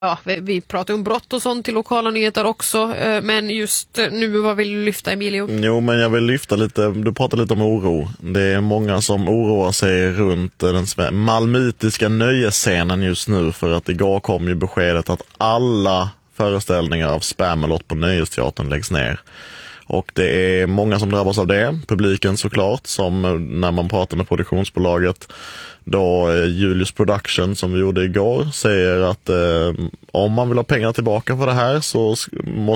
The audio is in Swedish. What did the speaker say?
Ja, vi pratar om brott och sånt i lokala nyheter också, men just nu, vad vill du lyfta, Emilio? Jo, men jag vill lyfta lite, du pratar lite om oro. Det är många som oroar sig runt den malmöitiska nöjesscenen just nu, för att igår kom ju beskedet att alla föreställningar av Spamalot på Nöjesteatern läggs ner. Och det är många som drabbas av det. Publiken såklart, som när man pratar med produktionsbolaget, då Julius Production som vi gjorde igår säger att om man vill ha pengar tillbaka för det här så måste